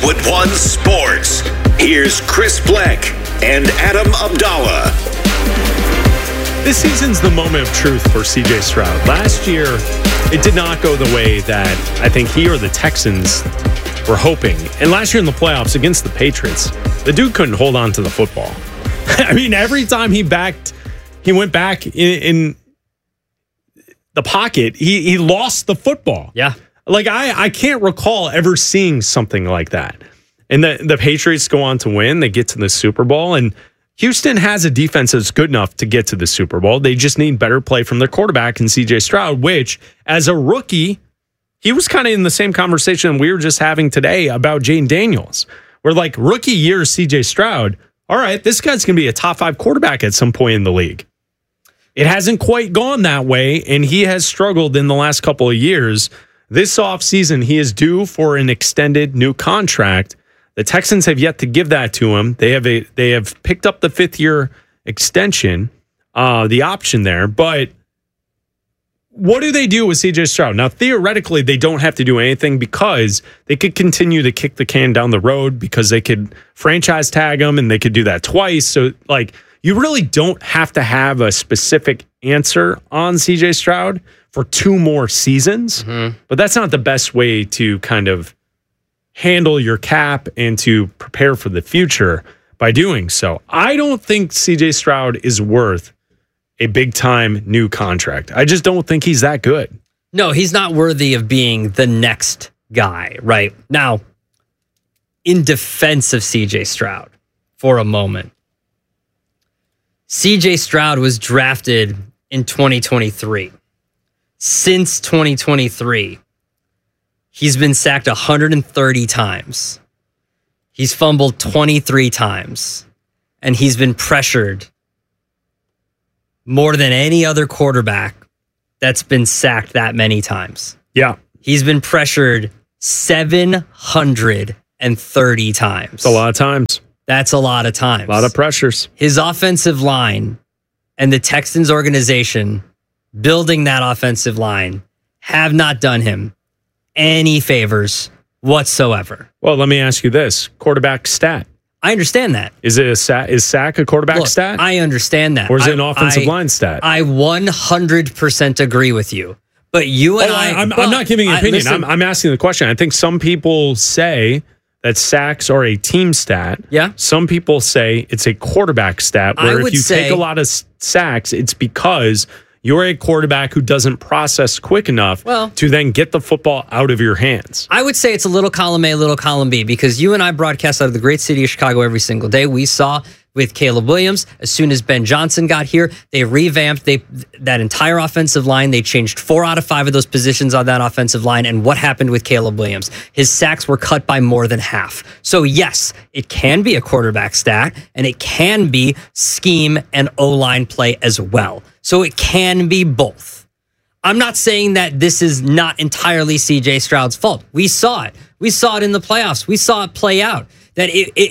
with One Sports. Here's Chris Bleck and Adam Abdallah. This season's the moment of truth for CJ Stroud. Last year, it did not go the way that I think he or the Texans were hoping. And last year in the playoffs against the Patriots, the dude couldn't hold on to the football. I mean, every time he went back in the pocket, he lost the football. Yeah. Like, I can't recall ever seeing something like that. And the Patriots go on to win. They get to the Super Bowl. And Houston has a defense that's good enough to get to the Super Bowl. They just need better play from their quarterback in CJ Stroud, which, as a rookie, he was kind of in the same conversation we were just having today about Jayden Daniels. Where, like, rookie year CJ Stroud, all right, this guy's going to be a top 5 quarterback at some point in the league. It hasn't quite gone that way, and he has struggled in the last couple of years. This offseason, he is due for an extended new contract. The Texans have yet to give that to him. They have picked up the 5th-year extension, the option there. But what do they do with CJ Stroud? Now, theoretically, they don't have to do anything because they could continue to kick the can down the road because they could franchise tag him and they could do that twice. So, like, you really don't have to have a specific answer on CJ Stroud for 2 more seasons. Mm-hmm. But that's not the best way to kind of handle your cap and to prepare for the future by doing so. I don't think CJ Stroud is worth a big-time new contract. I just don't think he's that good. No, he's not worthy of being the next guy, right? Now, in defense of CJ Stroud, for a moment, CJ Stroud was drafted in 2023. Since 2023, he's been sacked 130 times. He's fumbled 23 times. And he's been pressured more than any other quarterback that's been sacked that many times. Yeah. He's been pressured 730 times. It's a lot of times. That's a lot of times. A lot of pressures. His offensive line and the Texans organization building that offensive line have not done him any favors whatsoever. Well, let me ask you this. Quarterback stat. I understand that. Is sack a quarterback stat? I understand that. Or is it an offensive line stat? I 100% agree with you. But you and I'm not giving an opinion. I'm asking the question. I think some people say that sacks are a team stat. Yeah. Some people say it's a quarterback stat, where if you take a lot of sacks, it's because you're a quarterback who doesn't process quick enough to then get the football out of your hands. I would say it's a little column A, little column B, because you and I broadcast out of the great city of Chicago every single day. We saw with Caleb Williams, as soon as Ben Johnson got here, they revamped that entire offensive line. They changed 4 out of 5 of those positions on that offensive line. And what happened with Caleb Williams? His sacks were cut by more than half. So yes, it can be a quarterback stat, and it can be scheme and O-line play as well. So it can be both. I'm not saying that this is not entirely CJ Stroud's fault. We saw it. We saw it in the playoffs. We saw it play out. That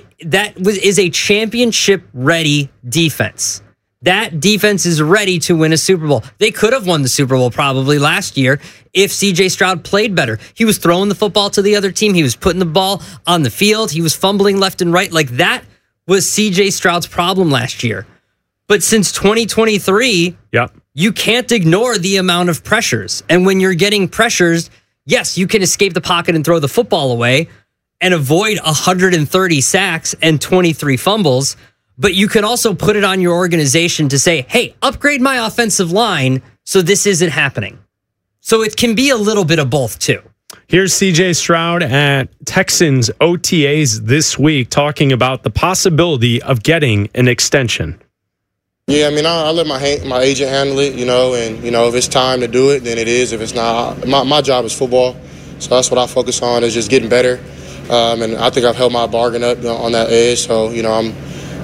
is a championship-ready defense. That defense is ready to win a Super Bowl. They could have won the Super Bowl probably last year if CJ Stroud played better. He was throwing the football to the other team. He was putting the ball on the field. He was fumbling left and right. Like, that was CJ Stroud's problem last year. But since 2023, you can't ignore the amount of pressures. And when you're getting pressures, yes, you can escape the pocket and throw the football away and avoid 130 sacks and 23 fumbles. But you can also put it on your organization to say, hey, upgrade my offensive line so this isn't happening. So it can be a little bit of both, too. Here's CJ Stroud at Texans OTAs this week talking about the possibility of getting an extension. Yeah, I mean, I let my agent handle it, and, if it's time to do it, then it is. If it's not, my job is football, so that's what I focus on, is just getting better. And I think I've held my bargain up on that edge, so, I'm,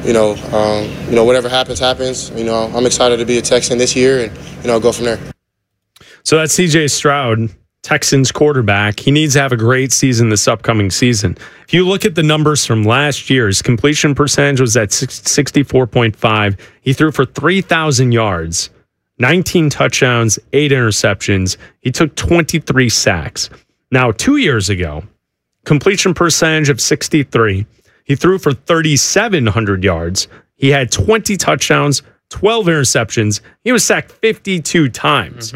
whatever happens. I'm excited to be a Texan this year and, go from there. So that's CJ Stroud, Texans quarterback. He needs to have a great season this upcoming season. If you look at the numbers from last year, his completion percentage was at 64.5. He threw for 3,000 yards, 19 touchdowns, 8 interceptions. He took 23 sacks. Now, 2 years ago, completion percentage of 63. He threw for 3,700 yards. He had 20 touchdowns, 12 interceptions. He was sacked 52 times.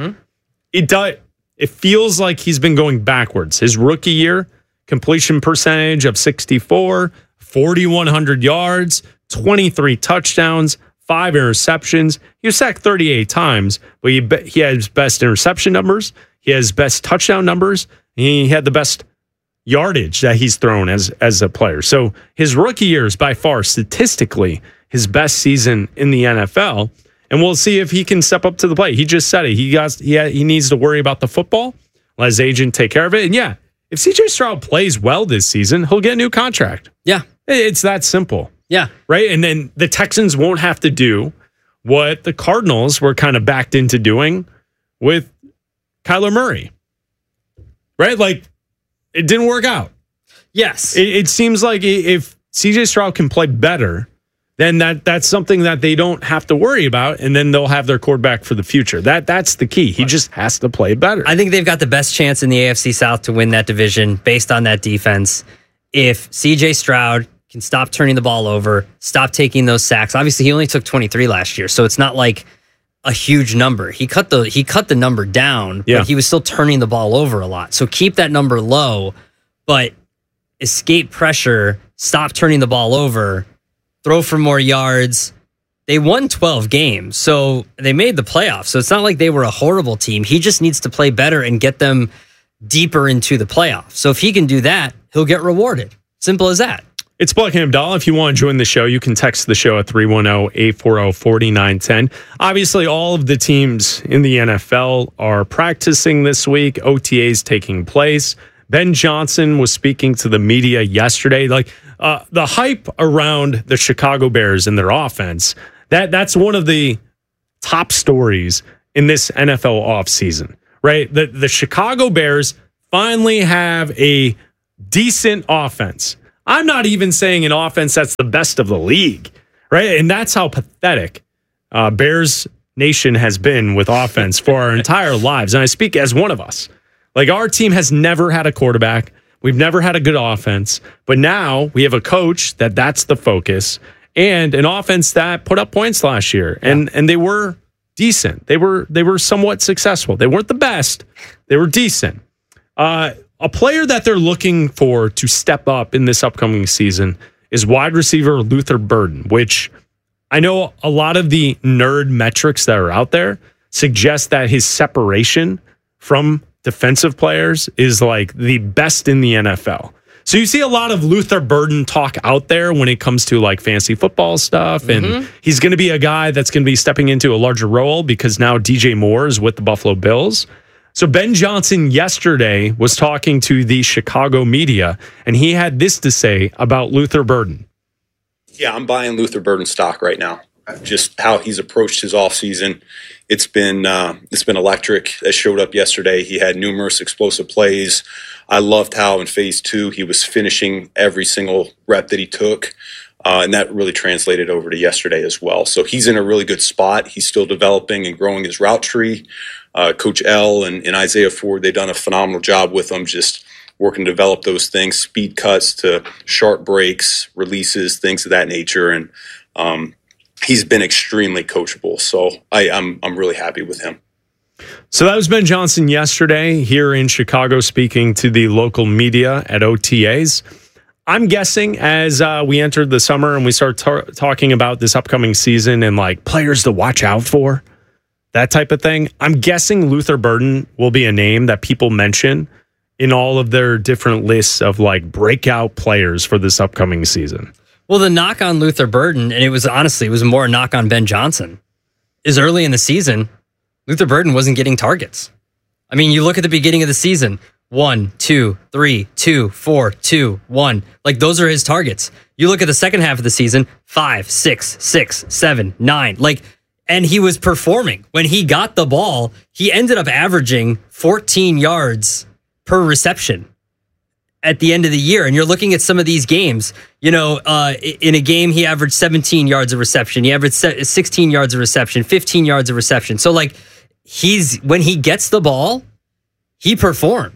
It feels like he's been going backwards. His rookie year, completion percentage of 64, 4,100 yards, 23 touchdowns, 5 interceptions. He was sacked 38 times, but he had his best interception numbers. He has best touchdown numbers. He had the best yardage that he's thrown as a player. So his rookie year is by far statistically his best season in the NFL. And we'll see if he can step up to the plate. He just said it. He needs to worry about the football. Let his agent take care of it. And yeah, if CJ Stroud plays well this season, he'll get a new contract. Yeah. It's that simple. Yeah. Right? And then the Texans won't have to do what the Cardinals were kind of backed into doing with Kyler Murray. Right? Like, it didn't work out. Yes. It seems like if CJ Stroud can play better, then that's something that they don't have to worry about, and then they'll have their quarterback for the future. That's the key. He just has to play better. I think they've got the best chance in the AFC South to win that division based on that defense. If CJ Stroud can stop turning the ball over, stop taking those sacks. Obviously, he only took 23 last year, so it's not like a huge number. He cut the number down, but he was still turning the ball over a lot. So keep that number low, but escape pressure, stop turning the ball over, throw for more yards. They won 12 games, so they made the playoffs. So it's not like they were a horrible team. He just needs to play better and get them deeper into the playoffs. So if he can do that, he'll get rewarded. Simple as that. It's Black and Abdallah. If you want to join the show, you can text the show at 310-840-4910. Obviously, all of the teams in the NFL are practicing this week. OTAs taking place. Ben Johnson was speaking to the media yesterday. Like the hype around the Chicago Bears and their offense, that's one of the top stories in this NFL offseason, right? The Chicago Bears finally have a decent offense. I'm not even saying an offense that's the best of the league, right? And that's how pathetic Bears Nation has been with offense for our entire lives. And I speak as one of us. Like, our team has never had a quarterback. We've never had a good offense. But now we have a coach that's the focus, and an offense that put up points last year. And they were decent. They were somewhat successful. They weren't the best. They were decent. A player that they're looking for to step up in this upcoming season is wide receiver Luther Burden, which I know a lot of the nerd metrics that are out there suggest that his separation from defensive players is like the best in the NFL. So you see a lot of Luther Burden talk out there when it comes to like fantasy football stuff. And he's going to be a guy that's going to be stepping into a larger role because now DJ Moore is with the Buffalo Bills. So Ben Johnson yesterday was talking to the Chicago media, and he had this to say about Luther Burden. Yeah, I'm buying Luther Burden stock right now. Just how he's approached his offseason, it's been electric. It showed up yesterday. He had numerous explosive plays. I loved how in phase 2 he was finishing every single rep that he took. And that really translated over to yesterday as well. So he's in a really good spot. He's still developing and growing his route tree. Coach L and Isaiah Ford, they've done a phenomenal job with him, just working to develop those things, speed cuts to sharp breaks, releases, things of that nature. And he's been extremely coachable. So I'm really happy with him. So that was Ben Johnson yesterday here in Chicago speaking to the local media at OTAs. I'm guessing as we entered the summer and we start talking about this upcoming season and like players to watch out for, that type of thing, I'm guessing Luther Burden will be a name that people mention in all of their different lists of like breakout players for this upcoming season. Well, the knock on Luther Burden, and it was more a knock on Ben Johnson, is early in the season, Luther Burden wasn't getting targets. I mean, you look at the beginning of the season, 1, 2, 3, 2, 4, 2, 1. Like, those are his targets. You look at the second half of the season, 5, 6, 6, 7, 9. Like, and he was performing. When he got the ball, he ended up averaging 14 yards per reception at the end of the year. And you're looking at some of these games, in a game, he averaged 17 yards of reception. He averaged 16 yards of reception, 15 yards of reception. So, like, when he gets the ball, he performs.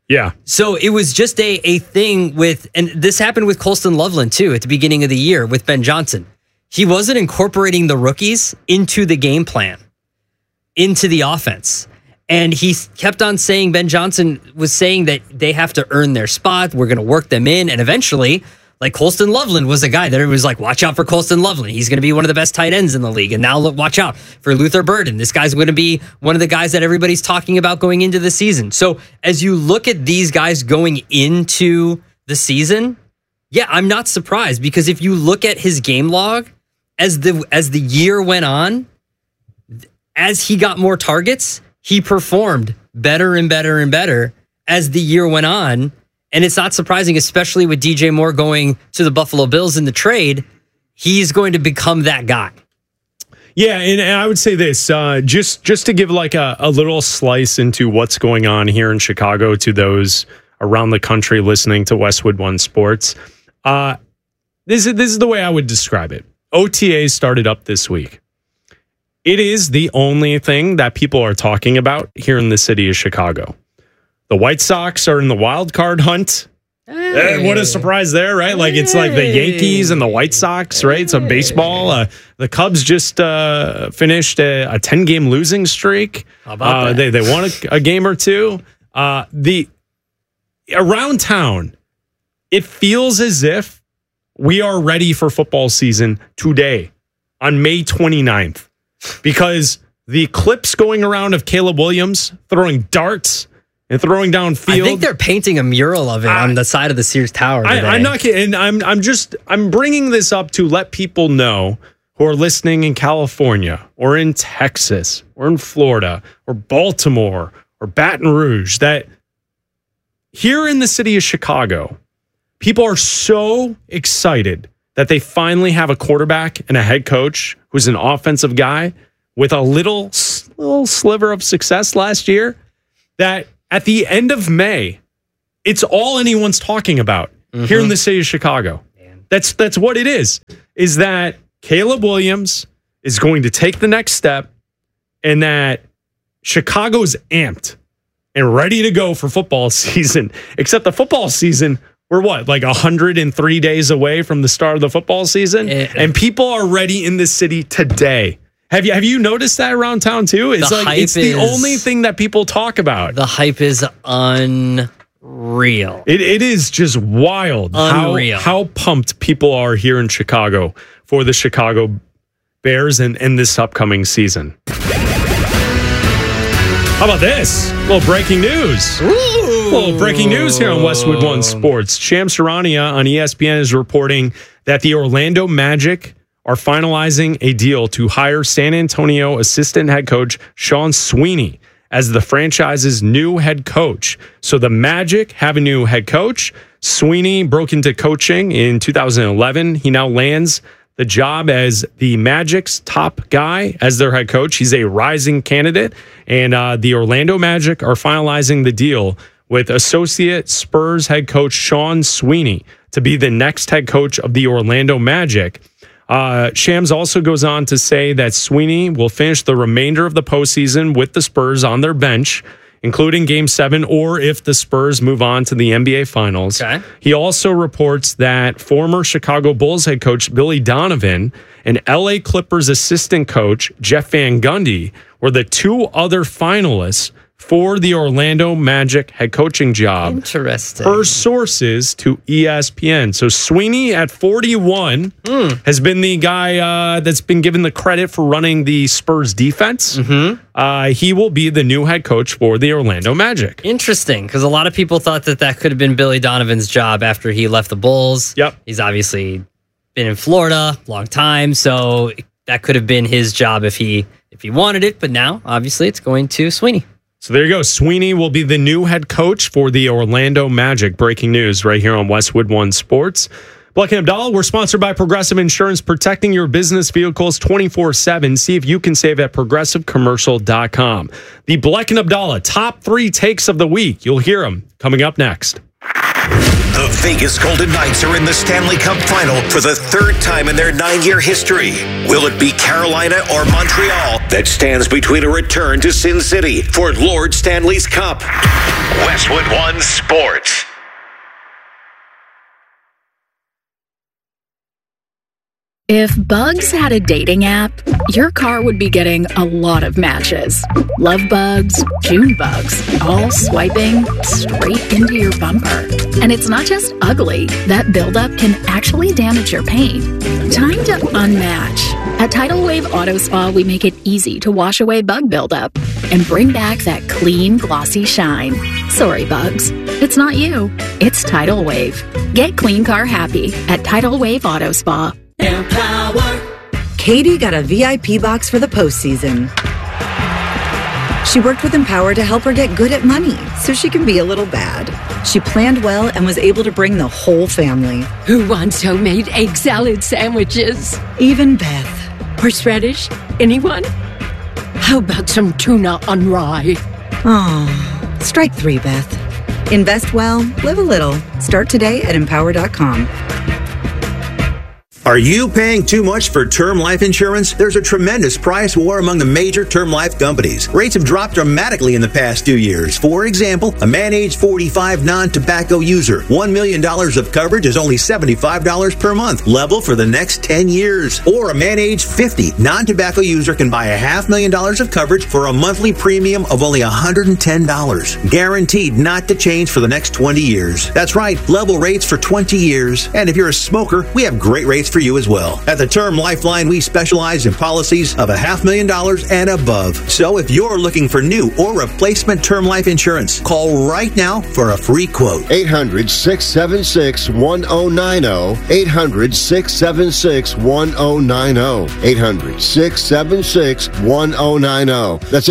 Yeah. So it was just a thing with, and this happened with Colston Loveland too at the beginning of the year with Ben Johnson. He wasn't incorporating the rookies into the game plan, into the offense. And he kept on saying, Ben Johnson was saying that they have to earn their spot. We're going to work them in. And eventually, like Colston Loveland was a guy that it was like, watch out for Colston Loveland. He's going to be one of the best tight ends in the league. And now look, watch out for Luther Burden. This guy's going to be one of the guys that everybody's talking about going into the season. So as you look at these guys going into the season, yeah, I'm not surprised, because if you look at his game log as the year went on, as he got more targets, he performed better and better and better as the year went on. And it's not surprising, especially with DJ Moore going to the Buffalo Bills in the trade, he's going to become that guy. Yeah, and I would say this, just to give like a little slice into what's going on here in Chicago to those around the country listening to Westwood One Sports. This is the way I would describe it. OTA started up this week. It is the only thing that people are talking about here in the city of Chicago. The White Sox are in the wild card hunt. Hey. What a surprise there, right? Like it's like the Yankees and the White Sox, right? It's a baseball. The Cubs just finished a 10-game losing streak. How about that? They won a game or two. Around town, it feels as if we are ready for football season today on May 29th. Because the clips going around of Caleb Williams throwing darts and throwing downfield. I think they're painting a mural of it on the side of the Sears Tower today. I'm not kidding. And I'm bringing this up to let people know who are listening in California or in Texas or in Florida or Baltimore or Baton Rouge that here in the city of Chicago, people are so excited that they finally have a quarterback and a head coach who's an offensive guy with a little sliver of success last year, that at the end of May, it's all anyone's talking about here in the city of Chicago. Man. That's what it is that Caleb Williams is going to take the next step, and that Chicago's amped and ready to go for football season. Except the football season, we're like 103 days away from the start of the football season, and people are ready in this city today. Have you noticed that around town too? It's it's the only thing that people talk about. The hype is unreal. It is just wild. Unreal. How pumped people are here in Chicago for the Chicago Bears and this upcoming season. How about this? A little breaking news. A little breaking news here on Westwood One Sports. Shams Charania on ESPN is reporting that the Orlando Magic are finalizing a deal to hire San Antonio assistant head coach Sean Sweeney as the franchise's new head coach. So the Magic have a new head coach. Sweeney broke into coaching in 2011. He now lands the job as the Magic's top guy as their head coach. He's a rising candidate, and the Orlando Magic are finalizing the deal with associate Spurs head coach Sean Sweeney to be the next head coach of the Orlando Magic. Shams also goes on to say that Sweeney will finish the remainder of the postseason with the Spurs on their bench, including Game 7, or if the Spurs move on to the NBA Finals. Okay. He also reports that former Chicago Bulls head coach Billy Donovan and LA Clippers assistant coach Jeff Van Gundy were the two other finalists for the Orlando Magic head coaching job. Interesting. Per sources to ESPN. So Sweeney at 41 has been the guy that's been given the credit for running the Spurs defense. He will be the new head coach for the Orlando Magic. Interesting, because a lot of people thought that could have been Billy Donovan's job after he left the Bulls. Yep. He's obviously been in Florida a long time, so that could have been his job if he wanted it. But now, obviously, it's going to Sweeney. So there you go. Sweeney will be the new head coach for the Orlando Magic. Breaking news right here on Westwood One Sports. Black and Abdallah, we're sponsored by Progressive Insurance, protecting your business vehicles 24/7. See if you can save at progressivecommercial.com. The Black and Abdallah top 3 takes of the week. You'll hear them coming up next. The Vegas Golden Knights are in the Stanley Cup Final for the 3rd time in their 9-year history. Will it be Carolina or Montreal that stands between a return to Sin City for Lord Stanley's Cup? Westwood One Sports. If Bugs had a dating app, your car would be getting a lot of matches. Love bugs, June bugs, all swiping straight into your bumper. And it's not just ugly. That buildup can actually damage your paint. Time to unmatch. At Tidal Wave Auto Spa, we make it easy to wash away bug buildup and bring back that clean, glossy shine. Sorry, bugs. It's not you. It's Tidal Wave. Get clean car happy at Tidal Wave Auto Spa. Empower. Katie got a VIP box for the postseason. She worked with Empower to help her get good at money so she can be a little bad. She planned well and was able to bring the whole family. Who wants homemade egg salad sandwiches? Even Beth. Horseradish? Anyone? How about some tuna on rye? Oh, strike 3, Beth. Invest well, live a little. Start today at Empower.com. Are you paying too much for term life insurance? There's a tremendous price war among the major term life companies. Rates have dropped dramatically in the past 2 years. For example, a man age 45 non-tobacco user, $1 million of coverage is only $75 per month, level for the next 10 years. Or a man age 50 non-tobacco user can buy $500,000 of coverage for a monthly premium of only $110. Guaranteed not to change for the next 20 years. That's right, level rates for 20 years. And if you're a smoker, we have great rates for you as well. At the Term Lifeline, we specialize in policies of $500,000 and above. So if you're looking for new or replacement term life insurance, call right now for a free quote. 800-676-1090. 800-676-1090. 800-676-1090. That's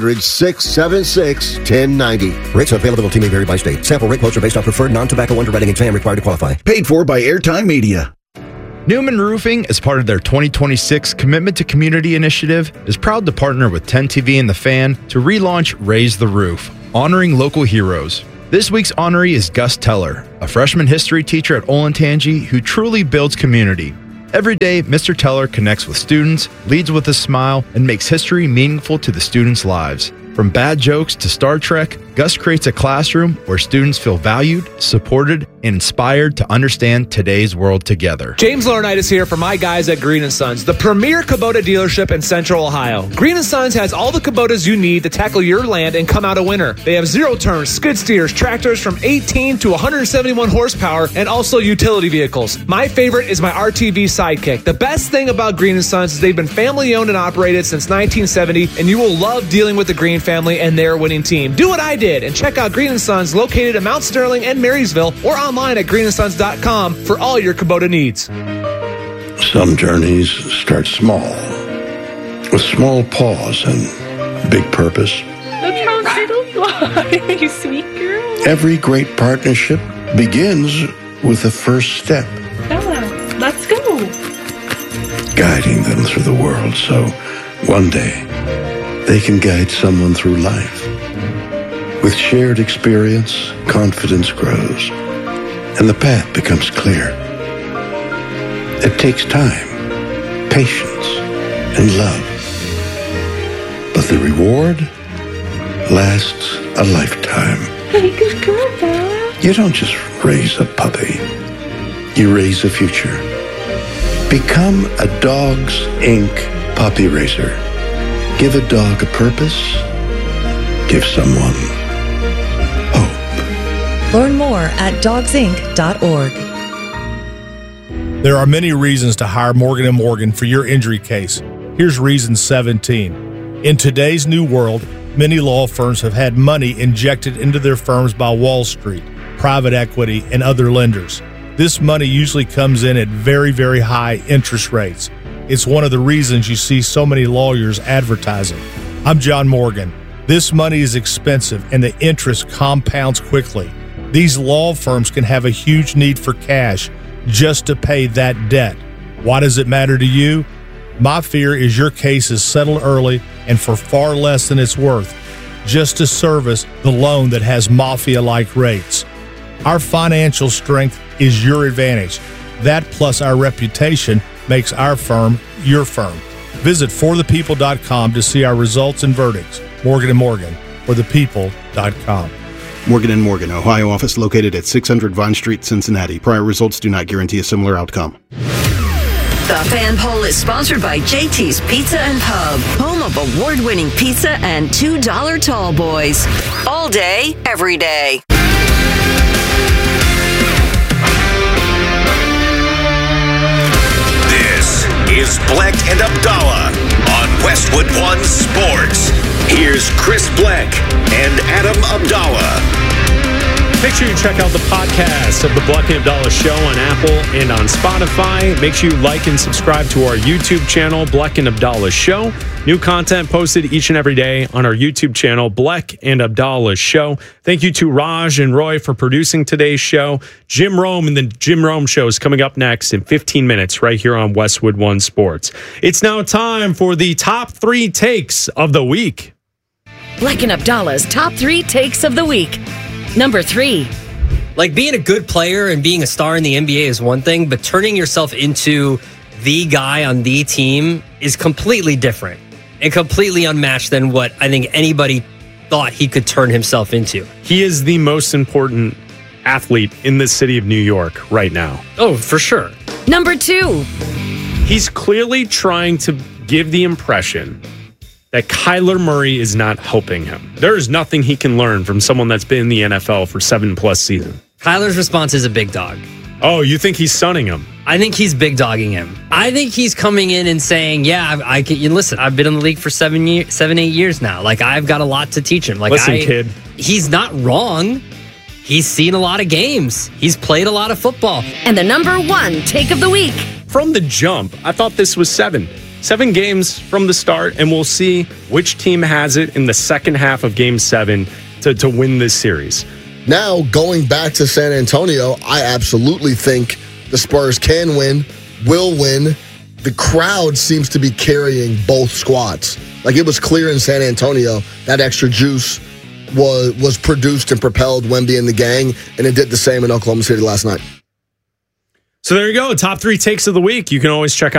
800-676-1090. Rates and availability may vary by state. Sample rate quotes are based on preferred non-tobacco underwriting exam required to qualify. Paid for by Airtime Media. Newman Roofing, as part of their 2026 Commitment to Community initiative, is proud to partner with 10 TV and The Fan to relaunch Raise the Roof, honoring local heroes. This week's honoree is Gus Teller, a freshman history teacher at Olentangy who truly builds community. Every day, Mr. Teller connects with students, leads with a smile, and makes history meaningful to the students' lives. From bad jokes to Star Trek, Gus creates a classroom where students feel valued, supported, and inspired to understand today's world together. James Laurinaitis here for my guys at Green & Sons, the premier Kubota dealership in Central Ohio. Green & Sons has all the Kubotas you need to tackle your land and come out a winner. They have zero-turn skid steers, tractors from 18 to 171 horsepower, and also utility vehicles. My favorite is my RTV Sidekick. The best thing about Green & Sons is they've been family-owned and operated since 1970, and you will love dealing with the Green family and their winning team. Do what I did and check out Green & Sons located in Mount Sterling and Marysville or online at greenandsons.com for all your Kubota needs. Some journeys start small, with small pause and big purpose. Look how little you are, you sweet girl. Every great partnership begins with the first step. Bella, let's go. Guiding them through the world so one day they can guide someone through life. With shared experience, confidence grows, and the path becomes clear. It takes time, patience, and love. But the reward lasts a lifetime. Hey, good girl, Bella. You don't just raise a puppy. You raise a future. Become a Dogs Inc. puppy raiser. Give a dog a purpose. Give someone hope. Learn more at dogsinc.org. There are many reasons to hire Morgan & Morgan for your injury case. Here's reason 17. In today's new world, many law firms have had money injected into their firms by Wall Street, private equity, and other lenders. This money usually comes in at very, very high interest rates. It's one of the reasons you see so many lawyers advertising. I'm John Morgan. This money is expensive and the interest compounds quickly. These law firms can have a huge need for cash just to pay that debt. Why does it matter to you? My fear is your case is settled early and for far less than it's worth, just to service the loan that has mafia-like rates. Our financial strength is your advantage. That plus our reputation makes our firm your firm. Visit forthepeople.com to see our results and verdicts. Morgan & Morgan, forthepeople.com. Morgan & Morgan, Ohio office located at 600 Vine Street, Cincinnati. Prior results do not guarantee a similar outcome. The Fan Poll is sponsored by JT's Pizza and Pub, home of award-winning pizza and $2 tall boys. All day, every day. This is Bleck and Abdallah on Westwood One Sports. Here's Chris Bleck and Adam Abdallah. Make sure you check out the podcast of the Bleck and Abdallah Show on Apple and on Spotify. Make sure you like and subscribe to our YouTube channel, Bleck and Abdallah Show. New content posted each and every day on our YouTube channel, Bleck and Abdallah Show. Thank you to Raj and Roy for producing today's show. Jim Rome and the Jim Rome Show is coming up next in 15 minutes right here on Westwood One Sports. It's now time for the top 3 takes of the week. Bleck and Abdallah's top 3 takes of the week. Number 3. Like, being a good player and being a star in the NBA is one thing, but turning yourself into the guy on the team is completely different and completely unmatched than what I think anybody thought he could turn himself into. He is the most important athlete in the city of New York right now. Oh, for sure. Number 2. He's clearly trying to give the impression that Kyler Murray is not helping him. There is nothing he can learn from someone that's been in the NFL for 7+ seasons. Kyler's response is a big dog. Oh, you think he's sunning him? I think he's big dogging him. I think he's coming in and saying, yeah, I can. Listen, I've been in the league for 8 years now. Like, I've got a lot to teach him. Like, listen, kid. He's not wrong. He's seen a lot of games. He's played a lot of football. And the number 1 take of the week. From the jump, I thought this was 7. 7 games from the start, and we'll see which team has it in the second half of Game 7 to win this series. Now, going back to San Antonio, I absolutely think the Spurs can win, will win. The crowd seems to be carrying both squads. Like, it was clear in San Antonio that extra juice was produced and propelled Wemby and the gang, and it did the same in Oklahoma City last night. So there you go, top 3 takes of the week. You can always check out